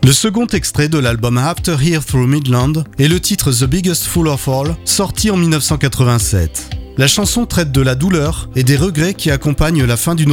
Le second extrait de l'album After Here Through Midland est le titre The Biggest Fool of All, sorti en 1987. La chanson traite de la douleur et des regrets qui accompagnent la fin d'une